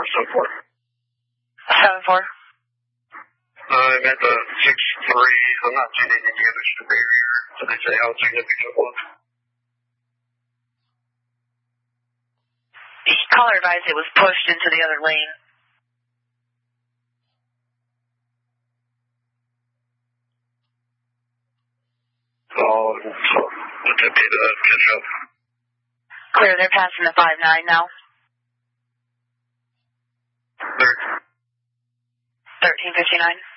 7-4. 7-4. I'm at the 6-3. I'm not seeing any damage to barrier. So they say how significant it was. Caller advised it was pushed into the other lane. Oh, so what's it be to catch up? Clear, they're passing the 5-9 now. 1359.